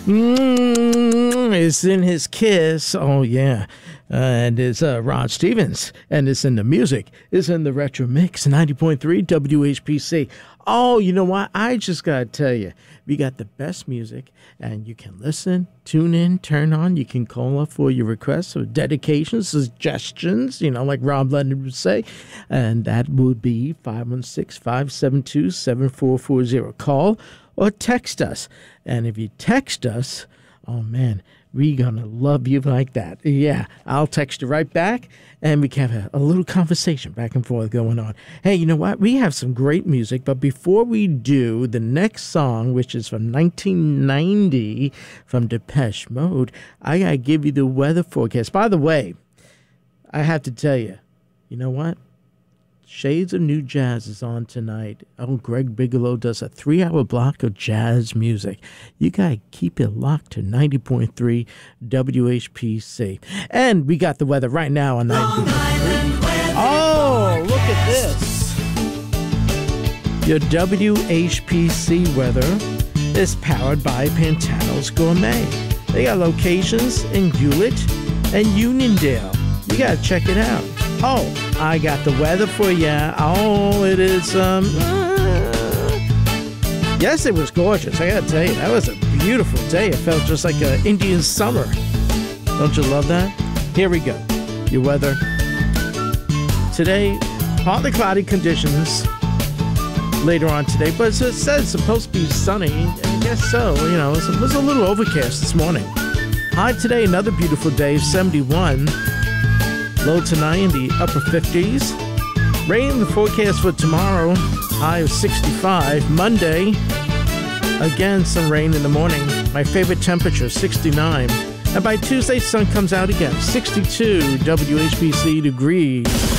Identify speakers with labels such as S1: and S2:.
S1: It's in his kiss. Oh, yeah. And it's Rod Stevens. And it's in the music. It's in the Retro Mix, 90.3 WHPC. Oh, you know what? I just got to tell you, we got the best music, and you can listen, tune in, turn on. You can call up for your requests or dedications, suggestions, like Rob Leonard would say. And that would be 516-572-7440. Call or text us. And if you text us, oh, man, we're going to love you like that. Yeah, I'll text you right back, and we can have a little conversation back and forth going on. Hey, you know what? We have some great music, but before we do, the next song, which is from 1990 from Depeche Mode, I got to give you the weather forecast. By the way, I have to tell you, you know what? Shades of New Jazz is on tonight. Oh, Greg Bigelow does a 3-hour block of jazz music. You got to keep it locked to 90.3 WHPC. And we got the weather right now on 90.3. Oh, look at this. Your WHPC weather is powered by Pantano's Gourmet. They got locations in Hewlett and Uniondale. You got to check it out. Oh, I got the weather for you. Oh, it is, yes, it was gorgeous. I got to tell you, that was a beautiful day. It felt just like an Indian summer. Don't you love that? Here we go. Your weather. Today, partly cloudy conditions later on today, but it says it's supposed to be sunny. I guess so. It was a little overcast this morning. High today, another beautiful day, 71. Low tonight in the upper 50s. Rain in the forecast for tomorrow. High of 65. Monday, again, some rain in the morning. My favorite temperature, 69. And by Tuesday, sun comes out again. 62 WHPC degrees.